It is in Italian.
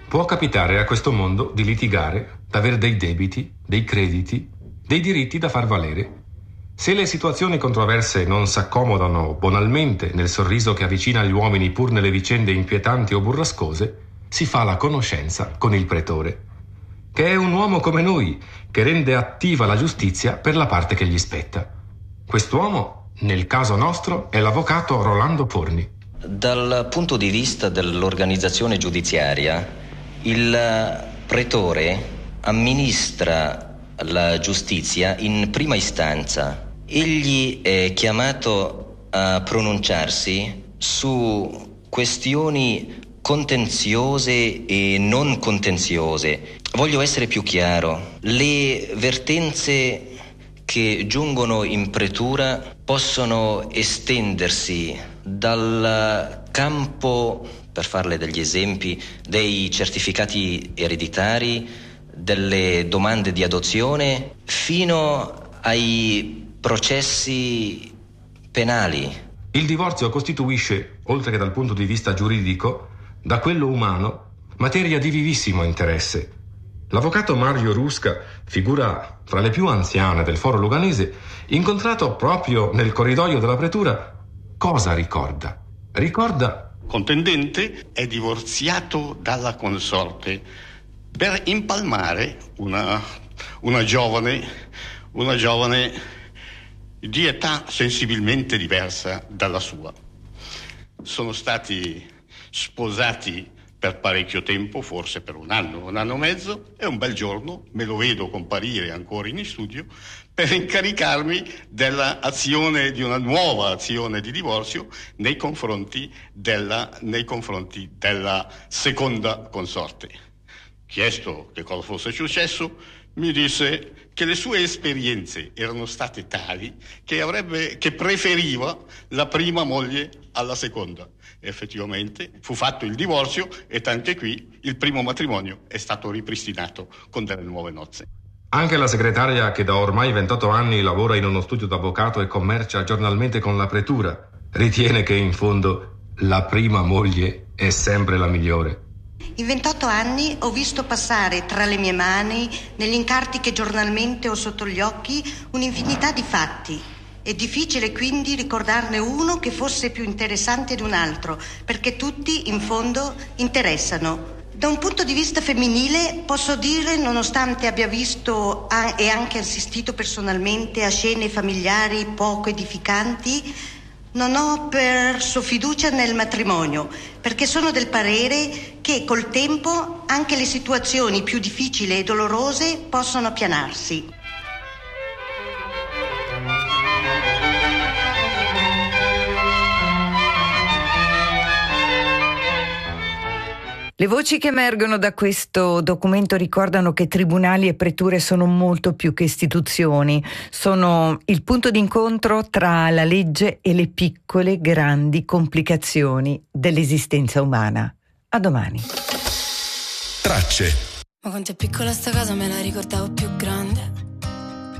Può capitare a questo mondo di litigare, d'avere dei debiti, dei crediti, dei diritti da far valere. Se le situazioni controverse non s'accomodano bonalmente nel sorriso che avvicina gli uomini pur nelle vicende inquietanti o burrascose, si fa la conoscenza con il pretore, che è un uomo come noi, che rende attiva la giustizia per la parte che gli spetta. Quest'uomo, nel caso nostro, è l'avvocato Rolando Forni. Dal punto di vista dell'organizzazione giudiziaria, il pretore amministra la giustizia in prima istanza. Egli è chiamato a pronunciarsi su questioni contenziose e non contenziose. Voglio essere più chiaro. Le vertenze che giungono in pretura possono estendersi dal campo, per farle degli esempi, dei certificati ereditari, delle domande di adozione, fino ai processi penali. Il divorzio costituisce, oltre che dal punto di vista giuridico, da quello umano, materia di vivissimo interesse. L'avvocato Mario Rusca, figura fra le più anziane del foro luganese, incontrato proprio nel corridoio della pretura, cosa ricorda? Ricorda: contendente è divorziato dalla consorte per impalmare una giovane di età sensibilmente diversa dalla sua. Sono stati sposati per parecchio tempo, forse per un anno e mezzo, e un bel giorno me lo vedo comparire ancora in studio per incaricarmi di una nuova azione di divorzio nei confronti della seconda consorte. Chiesto che cosa fosse successo, mi disse che le sue esperienze erano state tali che preferiva la prima moglie alla seconda. Effettivamente fu fatto il divorzio e anche qui il primo matrimonio è stato ripristinato con delle nuove nozze. Anche la segretaria, che da ormai 28 anni lavora in uno studio d'avvocato e commercia giornalmente con la pretura, ritiene che in fondo la prima moglie è sempre la migliore. In 28 anni ho visto passare tra le mie mani, negli incarti che giornalmente ho sotto gli occhi, un'infinità di fatti. È difficile quindi ricordarne uno che fosse più interessante di un altro, perché tutti, in fondo, interessano. Da un punto di vista femminile posso dire, nonostante abbia visto e anche assistito personalmente a scene familiari poco edificanti, non ho perso fiducia nel matrimonio, perché sono del parere che col tempo anche le situazioni più difficili e dolorose possono appianarsi. Le voci che emergono da questo documento ricordano che tribunali e preture sono molto più che istituzioni, sono il punto d'incontro tra la legge e le piccole, grandi complicazioni dell'esistenza umana. A domani. Tracce. Ma quanto è piccola sta casa, me la ricordavo più grande.